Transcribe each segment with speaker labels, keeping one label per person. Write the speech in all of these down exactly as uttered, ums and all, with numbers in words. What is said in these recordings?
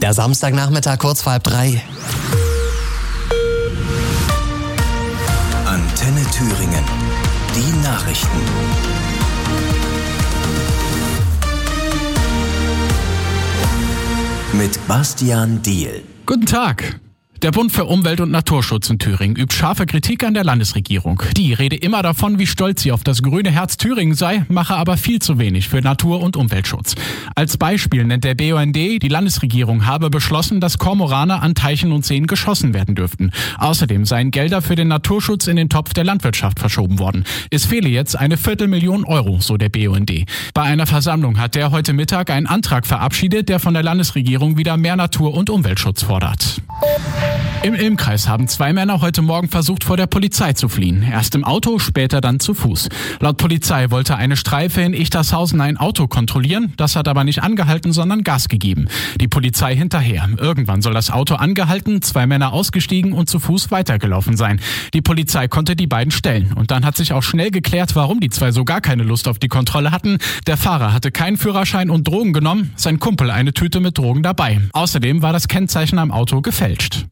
Speaker 1: Der Samstagnachmittag kurz vor halb drei.
Speaker 2: Antenne Thüringen. Die Nachrichten. Mit Bastian Diehl.
Speaker 3: Guten Tag. Der Bund für Umwelt- und Naturschutz in Thüringen übt scharfe Kritik an der Landesregierung. Die rede immer davon, wie stolz sie auf das grüne Herz Thüringen sei, mache aber viel zu wenig für Natur- und Umweltschutz. Als Beispiel nennt der B U N D, die Landesregierung habe beschlossen, dass Kormorane an Teichen und Seen geschossen werden dürften. Außerdem seien Gelder für den Naturschutz in den Topf der Landwirtschaft verschoben worden. Es fehle jetzt eine Viertelmillion Euro, so der B U N D. Bei einer Versammlung hat der heute Mittag einen Antrag verabschiedet, der von der Landesregierung wieder mehr Natur- und Umweltschutz fordert. Im Ilmkreis haben zwei Männer heute Morgen versucht, vor der Polizei zu fliehen. Erst im Auto, später dann zu Fuß. Laut Polizei wollte eine Streife in Ichtershausen ein Auto kontrollieren. Das hat aber nicht angehalten, sondern Gas gegeben. Die Polizei hinterher. Irgendwann soll das Auto angehalten, zwei Männer ausgestiegen und zu Fuß weitergelaufen sein. Die Polizei konnte die beiden stellen. Und dann hat sich auch schnell geklärt, warum die zwei so gar keine Lust auf die Kontrolle hatten. Der Fahrer hatte keinen Führerschein und Drogen genommen, sein Kumpel eine Tüte mit Drogen dabei. Außerdem war das Kennzeichen am Auto gefälscht.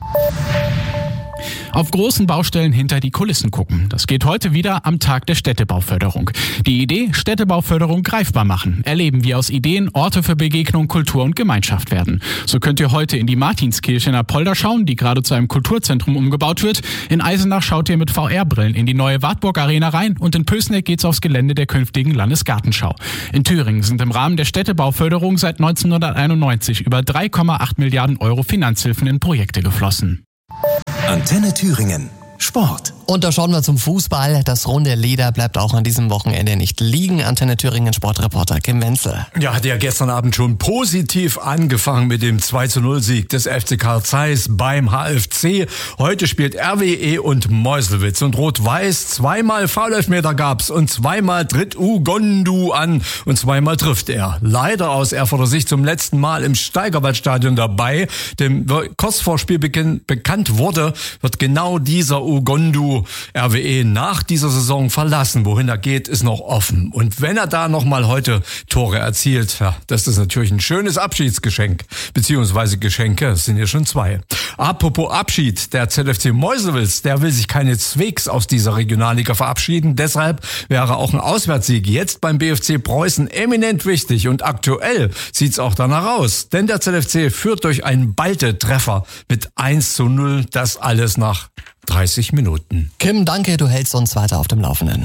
Speaker 3: Auf großen Baustellen hinter die Kulissen gucken. Das geht heute wieder am Tag der Städtebauförderung. Die Idee, Städtebauförderung greifbar machen. Erleben, wie aus Ideen Orte für Begegnung, Kultur und Gemeinschaft werden. So könnt ihr heute in die Martinskirche in Apolda schauen, die gerade zu einem Kulturzentrum umgebaut wird. In Eisenach schaut ihr mit V R-Brillen in die neue Wartburg Arena rein und in Pößneck geht's aufs Gelände der künftigen Landesgartenschau. In Thüringen sind im Rahmen der Städtebauförderung seit neunzehnhunderteinundneunzig über drei Komma acht Milliarden Euro Finanzhilfen in Projekte geflossen.
Speaker 2: Antenne Thüringen. Sport.
Speaker 1: Und da schauen wir zum Fußball. Das runde Leder bleibt auch an diesem Wochenende nicht liegen. Antenne Thüringen Sportreporter Kim Wenzel.
Speaker 4: Ja, hat ja gestern Abend schon positiv angefangen mit dem zwei zu null Sieg des F C Carl Zeiss beim H F C. Heute spielt R W E und Meuselwitz. Und Rot-Weiß, zweimal Foulelfmeter gab's und zweimal tritt Ugondu an und zweimal trifft er. Leider aus Erfurter Sicht zum letzten Mal im Steigerwaldstadion dabei. Dem kurz vor Spielbeginn bekannt wurde, wird genau dieser Ugondu R W E nach dieser Saison verlassen. Wohin er geht, ist noch offen. Und wenn er da nochmal heute Tore erzielt, ja, das ist natürlich ein schönes Abschiedsgeschenk. Beziehungsweise Geschenke, es sind ja schon zwei. Apropos Abschied, der Z F C Meuselwitz, der will sich keineswegs aus dieser Regionalliga verabschieden. Deshalb wäre auch ein Auswärtssieg jetzt beim B F C Preußen eminent wichtig. Und aktuell sieht's auch danach aus. Denn der Z F C führt durch einen Balte-Treffer mit eins zu null. Das alles nach dreißig Minuten.
Speaker 1: Kim, danke, du hältst uns weiter auf dem Laufenden.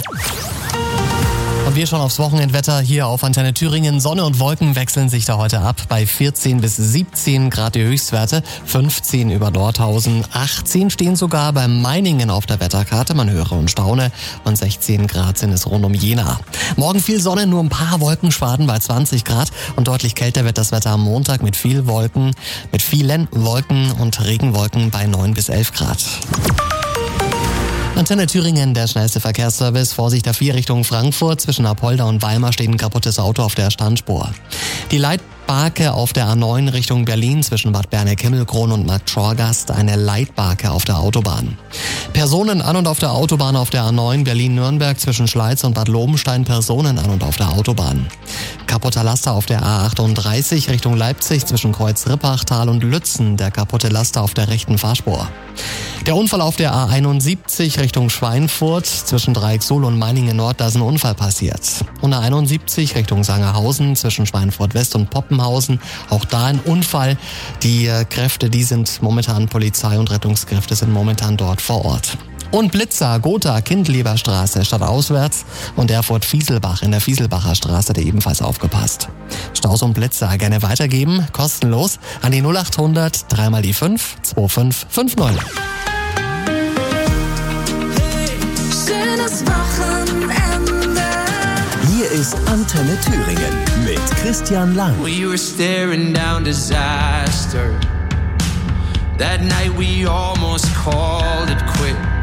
Speaker 1: Und wir schauen aufs Wochenendwetter hier auf Antenne Thüringen. Sonne und Wolken wechseln sich da heute ab. Bei vierzehn bis siebzehn Grad die Höchstwerte, fünfzehn über Nordhausen, achtzehn stehen sogar bei Meiningen auf der Wetterkarte. Man höre und staune. Und sechzehn Grad sind es rund um Jena. Morgen viel Sonne, nur ein paar Wolkenschwaden bei zwanzig Grad. Und deutlich kälter wird das Wetter am Montag mit viel Wolken, mit vielen Wolken und Regenwolken bei neun bis elf Grad. Antenne Thüringen, der schnellste Verkehrsservice. Vorsicht A vier Richtung Frankfurt. Zwischen Apolda und Weimar steht ein kaputtes Auto auf der Standspur. Die Leitbarke auf der A neun Richtung Berlin zwischen Bad Berneck-Himmelkron und Markt Schorgast. Eine Leitbarke auf der Autobahn. Personen an und auf der Autobahn auf der A neun Berlin-Nürnberg zwischen Schleiz und Bad Lobenstein. Personen an und auf der Autobahn. Kaputter Laster auf der A achtunddreißig Richtung Leipzig zwischen Kreuz-Rippachtal und Lützen. Der kaputte Laster auf der rechten Fahrspur. Der Unfall auf der A einundsiebzig Richtung Schweinfurt zwischen Dreiecksuhl und Meiningen Nord, da ist ein Unfall passiert. Und A einundsiebzig Richtung Sangerhausen zwischen Schweinfurt West und Poppenhausen, auch da ein Unfall. Die Kräfte, die sind momentan, Polizei und Rettungskräfte sind momentan dort vor Ort. Und Blitzer, Gotha, Kindleberstraße, stadtauswärts und Erfurt-Fieselbach in der Fieselbacher Straße, der ebenfalls aufgepasst. Staus und Blitzer gerne weitergeben, kostenlos an die null achthundert, dreimal die fünf, zwei fünf fünf neun.
Speaker 5: Schönes Wochenende.
Speaker 2: Hier ist Antenne Thüringen mit Christian Lang.
Speaker 6: We were staring down disaster. That night we almost called it quits.